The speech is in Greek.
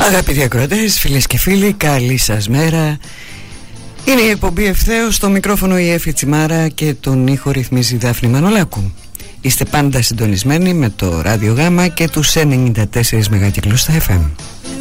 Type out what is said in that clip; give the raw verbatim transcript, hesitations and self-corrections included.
Αγαπητοί ακροατές, φίλες και φίλοι, καλή σας μέρα. Είναι η εκπομπή Ευθέως, στο μικρόφωνο η Έφη Τσιμάρα και τον ήχο ρυθμίζει η Δάφνη Μανολάκου. Είστε πάντα συντονισμένοι με το Ράδιο Γάμα και τους ενενήντα τέσσερα μεγάκυκλους στα εφ εμ.